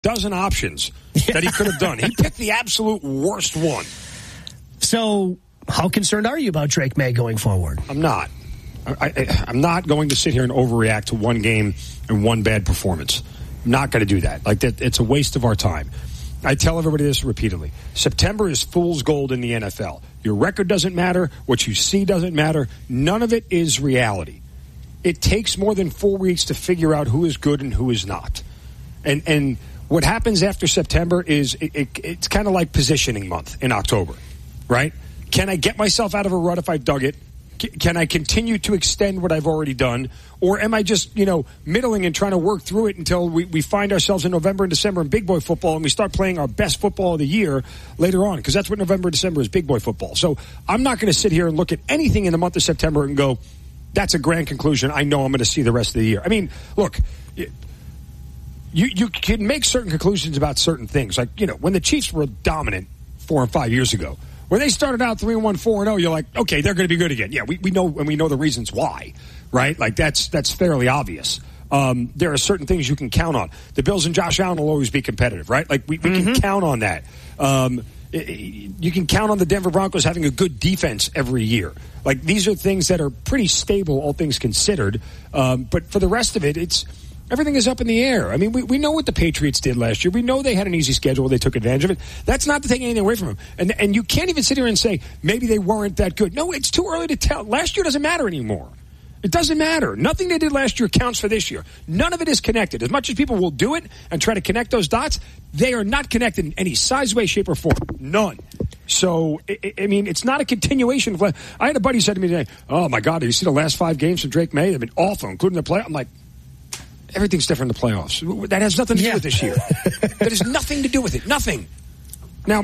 dozen options that he could have done. He picked the absolute worst one. So how concerned are you about Drake May going forward? I'm not. I'm not going to sit here and overreact to one game and one bad performance. I'm not going to do that. Like that, it's a waste of our time. I tell everybody this repeatedly. September is fool's gold in the NFL. Your record doesn't matter. What you see doesn't matter. None of it is reality. It takes more than 4 weeks to figure out who is good and who is not. And what happens after September is it's kind of like positioning month in October, right? Can I get myself out of a rut if I've dug it? Can I continue to extend what I've already done? Or am I just, middling and trying to work through it until we find ourselves in November and December in big boy football and we start playing our best football of the year later on? Because that's what November and December is, big boy football. So I'm not going to sit here and look at anything in the month of September and go, that's a grand conclusion. I know I'm going to see the rest of the year. I mean, look, you can make certain conclusions about certain things. Like, when the Chiefs were dominant 4 and 5 years ago, when they started out 3-1, 4-0, you're like, okay, they're going to be good again. Yeah, we know, and we know the reasons why, right? Like, that's fairly obvious. There are certain things you can count on. The Bills and Josh Allen will always be competitive, right? Like, we can count on that. You can count on the Denver Broncos having a good defense every year. Like, these are things that are pretty stable, all things considered. But for the rest of it, everything is up in the air. I mean, we know what the Patriots did last year. We know they had an easy schedule. They took advantage of it. That's not to take anything away from them. And you can't even sit here and say, maybe they weren't that good. No, it's too early to tell. Last year doesn't matter anymore. It doesn't matter. Nothing they did last year counts for this year. None of it is connected. As much as people will do it and try to connect those dots, they are not connected in any size, way, shape, or form. None. So, I mean, it's not a continuation of... I had a buddy who said to me today, oh, my God, have you seen the last 5 games from Drake May? They've been awful, including the play. I'm like, everything's different in the playoffs. That has nothing to do with this year. That has nothing to do with it. Nothing. Now,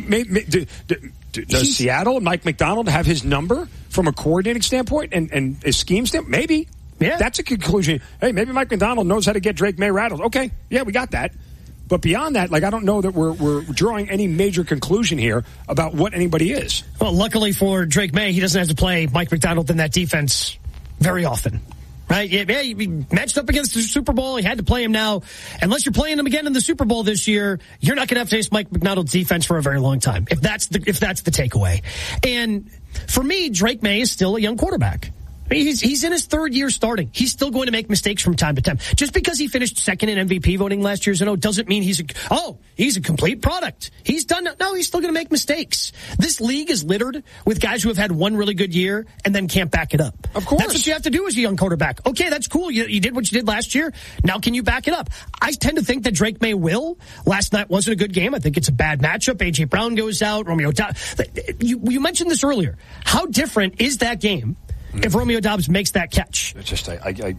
does Seattle and Mike McDonald have his number from a coordinating standpoint and a scheme standpoint? Maybe. Yeah. That's a conclusion. Hey, maybe Mike McDonald knows how to get Drake May rattled. Okay, yeah, we got that. But beyond that, I don't know that we're drawing any major conclusion here about what anybody is. Well, luckily for Drake May, he doesn't have to play Mike McDonald in that defense very often. Right? Yeah, he matched up against the Super Bowl. He had to play him now. Unless you're playing him again in the Super Bowl this year, you're not going to have to face Mike McDonald's defense for a very long time. If that's the takeaway. And for me, Drake May is still a young quarterback. He's in his 3rd year starting. He's still going to make mistakes from time to time. Just because he finished second in MVP voting last year doesn't mean he's a complete product. He's done. No, he's still going to make mistakes. This league is littered with guys who have had one really good year and then can't back it up. Of course. That's what you have to do as a young quarterback. Okay, that's cool. You did what you did last year. Now can you back it up? I tend to think that Drake May will. Last night wasn't a good game. I think it's a bad matchup. A.J. Brown goes out. Romeo Doubs. You mentioned this earlier. How different is that game if Romeo Doubs makes that catch? It's just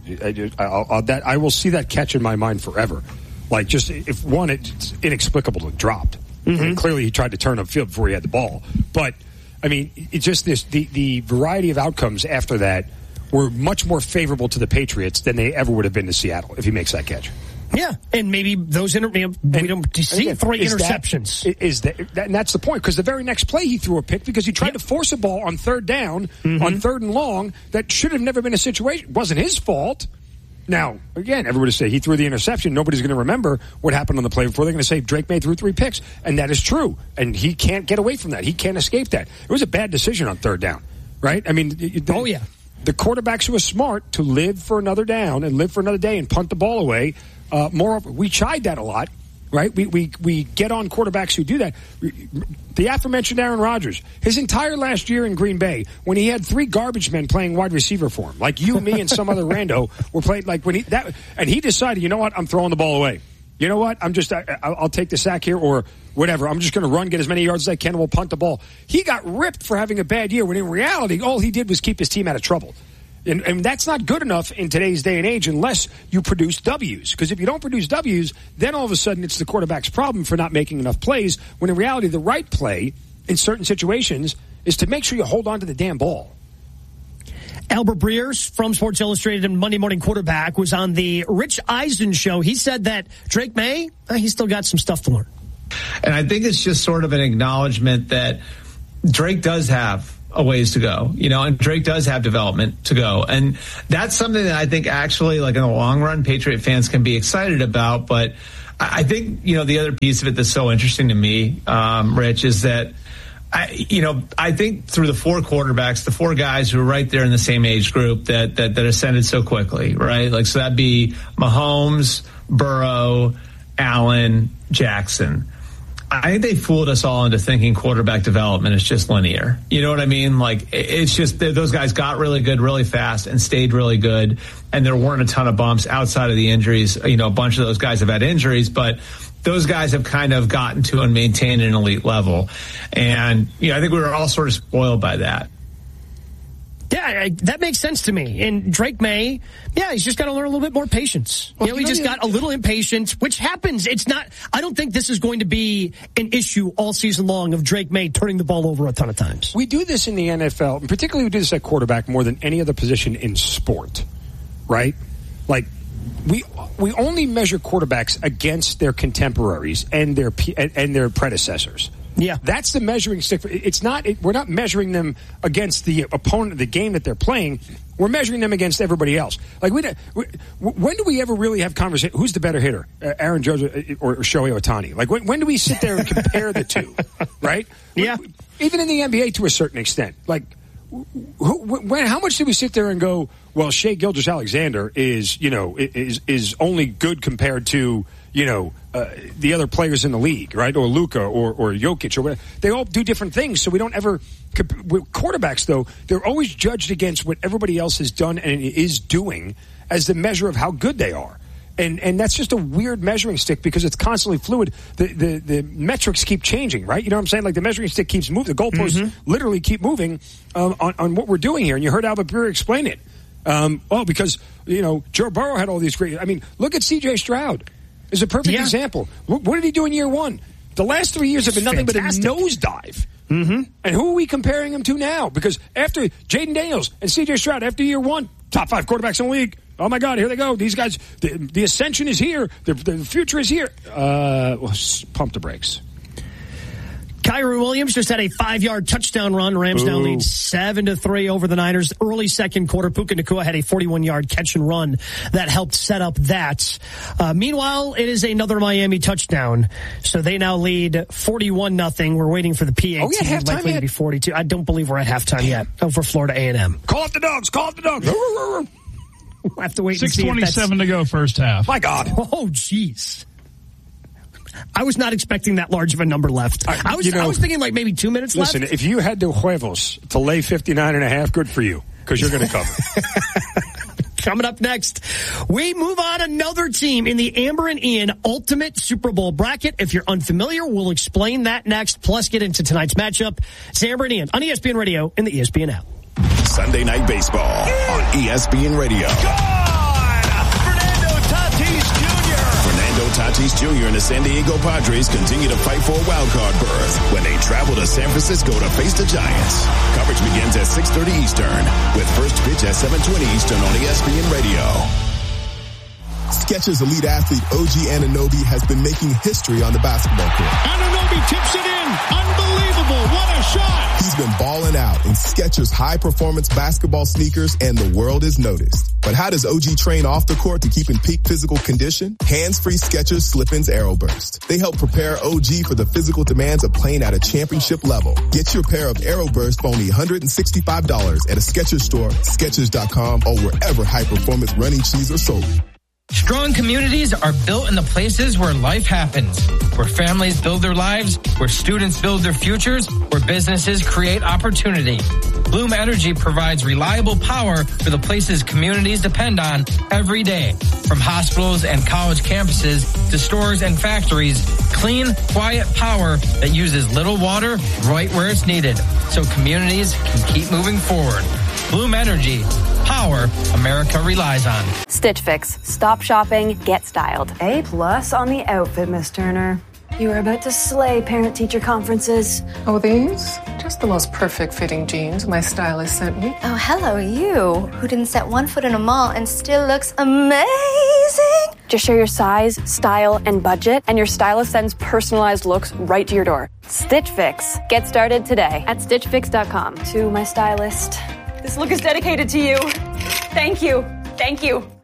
I will see that catch in my mind forever. Like, just if one, it's inexplicable it dropped. I mean, clearly he tried to turn upfield before he had the ball. But I mean, it's just the variety of outcomes after that were much more favorable to the Patriots than they ever would have been to Seattle if he makes that catch. Yeah, and maybe those we don't see 3 interceptions. And that's the point, because the very next play he threw a pick because he tried to force a ball on 3rd down, on 3rd and long, that should have never been a situation. It wasn't his fault. Now, again, everybody say he threw the interception. Nobody's going to remember what happened on the play before. They're going to say Drake May threw 3 picks, and that is true. And he can't get away from that. He can't escape that. It was a bad decision on 3rd down, right? I mean, the quarterbacks who are smart to live for another down and live for another day and punt the ball away. We chide that a lot, right? We get on quarterbacks who do that. The aforementioned Aaron Rodgers, his entire last year in Green Bay, when he had 3 garbage men playing wide receiver for him, like you, me, and some other rando were playing, like and he decided, you know what, I'm throwing the ball away. You know what, I'll take the sack here or whatever. I'm just going to run, get as many yards as I can, and we'll punt the ball. He got ripped for having a bad year when in reality, all he did was keep his team out of trouble. And that's not good enough in today's day and age unless you produce W's. Because if you don't produce W's, then all of a sudden it's the quarterback's problem for not making enough plays, when in reality the right play in certain situations is to make sure you hold on to the damn ball. Albert Breers from Sports Illustrated and Monday Morning Quarterback was on the Rich Eisen show. He said that Drake May, he's still got some stuff to learn. And I think it's just sort of an acknowledgement that Drake does have a ways to go, and Drake does have development to go. And that's something that I think actually, like in the long run, Patriot fans can be excited about. But I think, the other piece of it that's so interesting to me, Rich, is that I think through the four quarterbacks, the four guys who are right there in the same age group that ascended so quickly, right? Like, so that'd be Mahomes, Burrow, Allen, Jackson. I think they fooled us all into thinking quarterback development is just linear. You know what I mean? Like, it's just those guys got really good really fast and stayed really good. And there weren't a ton of bumps outside of the injuries. A bunch of those guys have had injuries, but those guys have kind of gotten to and maintained an elite level. And, I think we were all sort of spoiled by that. Yeah, that makes sense to me. And Drake May, he's just got to learn a little bit more patience. He just got a little impatient, which happens. I don't think this is going to be an issue all season long of Drake May turning the ball over a ton of times. We do this in the NFL, and particularly we do this at quarterback more than any other position in sport, right? Like, we only measure quarterbacks against their contemporaries and their predecessors. Yeah, that's the measuring stick. We're not measuring them against the opponent of the game that they're playing. We're measuring them against everybody else. Like, when do we ever really have conversation? Who's the better hitter, Aaron Judge or Shohei Ohtani? Like, when do we sit there and compare the two? Right? Yeah. Even in the NBA to a certain extent. Like, how much do we sit there and go, well, Shai Gilgeous-Alexander is only good compared to the other players in the league, right? Or Luka or Jokic or whatever. They all do different things, so we don't ever. With quarterbacks, though, they're always judged against what everybody else has done and is doing as the measure of how good they are. And that's just a weird measuring stick because it's constantly fluid. The metrics keep changing, right? You know what I'm saying? Like, the measuring stick keeps moving. The goalposts literally keep moving on what we're doing here. And you heard Albert Breer explain it. Because, Joe Burrow had all these great. I mean, look at C.J. Stroud. Is a perfect example. What did he do in year one? The last 3 years have been nothing but a nosedive. Mm-hmm. And who are we comparing him to now? Because after Jaden Daniels and C.J. Stroud, after year one, top 5 quarterbacks in the league. Oh, my God, here they go. These guys, the ascension is here. The future is here. Pump the brakes. Kyron Williams just had a 5-yard touchdown run. Rams now lead 7-3 over the Niners. Early second quarter, Puka Nacua had a 41-yard catch and run that helped set up that. Meanwhile, it is another Miami touchdown. So they now lead 41-0. We're waiting for the PAT. Are we at halftime likely yet? to be 42. I don't believe we're at halftime yet over Florida A&M. Call up the dogs. We'll have to wait and see. 6:27 to go first half. My God. Oh, jeez. I was not expecting that large of a number left. I was thinking like maybe 2 minutes left. Listen, if you had the huevos to lay 59.5, good for you, because you're going to cover. Coming up next, we move on another team in the Amber and Ian Ultimate Super Bowl bracket. If you're unfamiliar, we'll explain that next, plus get into tonight's matchup. It's Amber and Ian on ESPN Radio and the ESPN app. Sunday Night Baseball on ESPN Radio. Fernando Tatis Jr. and the San Diego Padres continue to fight for a wild-card berth when they travel to San Francisco to face the Giants. Coverage begins at 6:30 Eastern, with first pitch at 7:20 Eastern on ESPN Radio. Skechers elite athlete OG Anunoby has been making history on the basketball court. Anunoby tips it in. Unbelievable. What a shot. He's been balling out in Skechers high-performance basketball sneakers, and the world is noticed. But how does OG train off the court to keep in peak physical condition? Hands-free Skechers Slip-ins Aeroburst. They help prepare OG for the physical demands of playing at a championship level. Get your pair of Aeroburst for only $165 at a Skechers store, Skechers.com, or wherever high-performance running shoes are sold. Strong communities are built in the places where life happens, where families build their lives, where students build their futures, where businesses create opportunity. Bloom Energy provides reliable power for the places communities depend on every day. From hospitals and college campuses to stores and factories, clean, quiet power that uses little water right where it's needed, so communities can keep moving forward. Bloom Energy. Power America relies on. Stitch Fix. Stop shopping, get styled. A+ on the outfit, Miss Turner. You are about to slay parent-teacher conferences. Oh, these? Just the most perfect fitting jeans my stylist sent me. Oh, hello, you, who didn't set one foot in a mall and still looks amazing. Just share your size, style, and budget, and your stylist sends personalized looks right to your door. Stitch Fix. Get started today at StitchFix.com. To my stylist. This look is dedicated to you. Thank you. Thank you.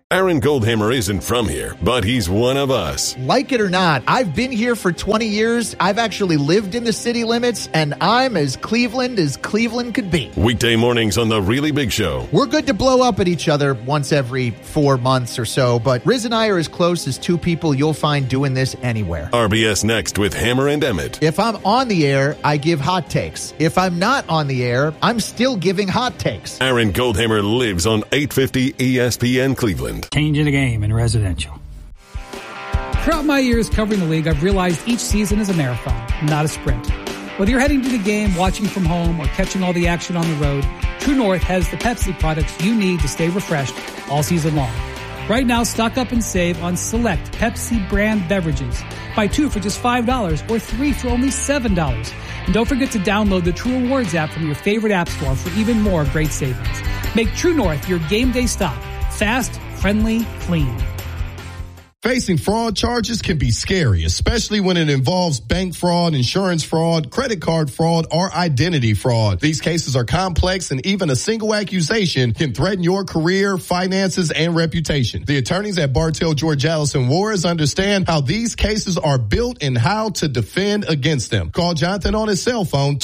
Aaron Goldhammer isn't from here, but he's one of us. Like it or not, I've been here for 20 years. I've actually lived in the city limits, and I'm as Cleveland could be. Weekday mornings on The Really Big Show. We're good to blow up at each other once every 4 months or so, but Riz and I are as close as two people you'll find doing this anywhere. RBS Next with Hammer and Emmett. If I'm on the air, I give hot takes. If I'm not on the air, I'm still giving hot takes. Aaron Goldhammer lives on 850 ESPN Cleveland. Changing the game in residential. Throughout my years covering the league, I've realized each season is a marathon, not a sprint. Whether you're heading to the game, watching from home, or catching all the action on the road, True North has the Pepsi products you need to stay refreshed all season long. Right now, stock up and save on select Pepsi brand beverages. Buy 2 for just $5 or 3 for only $7. And don't forget to download the True Rewards app from your favorite app store for even more great savings. Make True North your game day stop. Fast, friendly, clean. Facing fraud charges can be scary, especially when it involves bank fraud, insurance fraud, credit card fraud, or identity fraud. These cases are complex, and even a single accusation can threaten your career, finances, and reputation. The attorneys at Bartell, Georgalis & Warres understand how these cases are built and how to defend against them. Call Jonathan on his cell phone,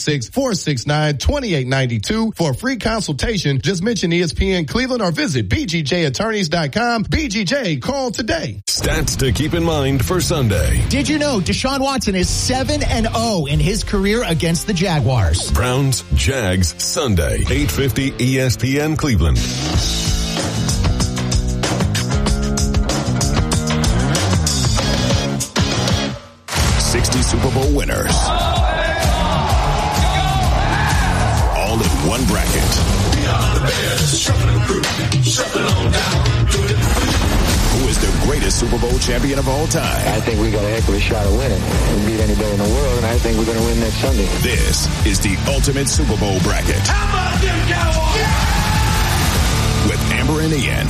216-469-2892 for a free consultation. Just mention ESPN Cleveland or visit bgjattorneys.com. BGJ, call today. Stats to keep in mind for Sunday. Did you know Deshaun Watson is 7-0 in his career against the Jaguars? Browns, Jags, Sunday, 850 ESPN Cleveland. 60 Super Bowl winners. All in one bracket. Who is the greatest Super Bowl champion of all time? I think we got a heck of a shot of winning. We can beat anybody in the world, and I think we're going to win next Sunday. This is the ultimate Super Bowl bracket. How about them Cowboys? Yeah! With Amber and Ian.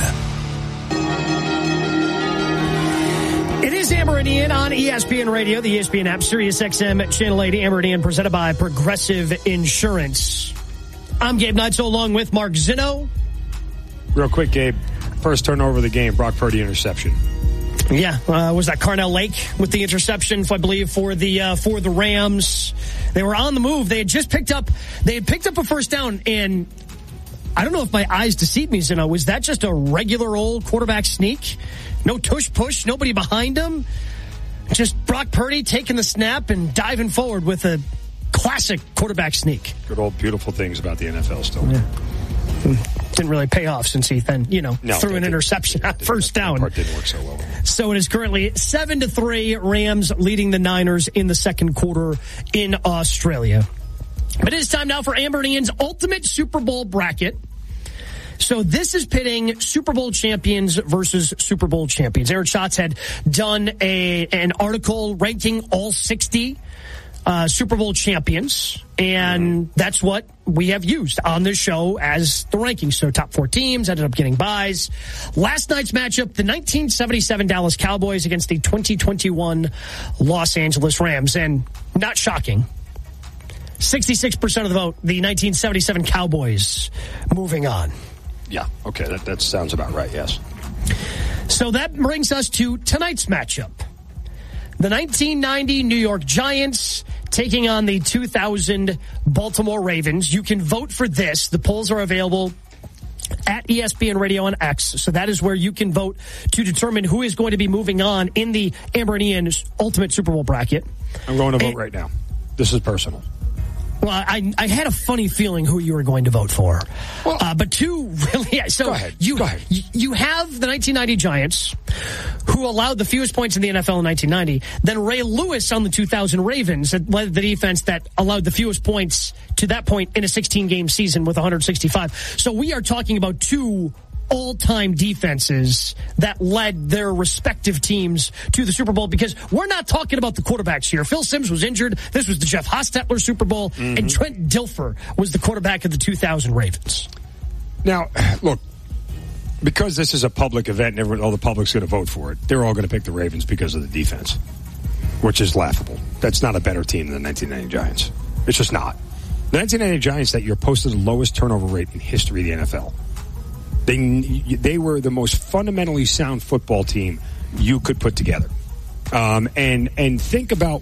It is Amber and Ian on ESPN Radio, the ESPN app, Sirius XM, Channel 80. Amber and Ian presented by Progressive Insurance. I'm Gabe Neitzel along with Mark Zinno. Real quick, Gabe. First turnover of the game, Brock Purdy interception. Yeah, was that Carnell Lake with the interception, I believe, for the Rams. They were on the move. They had picked up a first down, and I don't know if my eyes deceive me, Zeno. Was that just a regular old quarterback sneak? No tush push, nobody behind him. Just Brock Purdy taking the snap and diving forward with a classic quarterback sneak. Good old beautiful things about the NFL still. Yeah. Didn't really pay off since he then, threw an interception on first down. That part didn't work so well. So it is currently 7-3, Rams leading the Niners in the second quarter in Australia. But it is time now for Amber and Ian's ultimate Super Bowl bracket. So this is pitting Super Bowl champions versus Super Bowl champions. Aaron Schatz had done an article ranking all 60 Super Bowl champions, and that's what we have used on this show as the rankings. So top 4 teams ended up getting buys. Last night's matchup, the 1977 Dallas Cowboys against the 2021 Los Angeles Rams. And not shocking, 66% of the vote, the 1977 Cowboys moving on. Yeah, okay, that sounds about right, yes. So that brings us to tonight's matchup. The 1990 New York Giants taking on the 2000 Baltimore Ravens. You can vote for this. The polls are available at ESPN Radio on X. So that is where you can vote to determine who is going to be moving on in the Amber and Ian's ultimate Super Bowl bracket. I'm going to vote right now. This is personal. Well, I had a funny feeling who you were going to vote for. Well, but two really... So go ahead. You have the 1990 Giants, who allowed the fewest points in the NFL in 1990. Then Ray Lewis on the 2000 Ravens that led the defense that allowed the fewest points to that point in a 16-game season with 165. So we are talking about two all-time defenses that led their respective teams to the Super Bowl, because we're not talking about the quarterbacks here. Phil Simms was injured. This was the Jeff Hostetler Super Bowl, and Trent Dilfer was the quarterback of the 2000 Ravens. Now, look, because this is a public event and all the public's going to vote for it, they're all going to pick the Ravens because of the defense, which is laughable. That's not a better team than the 1990 Giants. It's just not. The 1990 Giants that year posted the lowest turnover rate in history of the NFL. They were the most fundamentally sound football team you could put together. And think about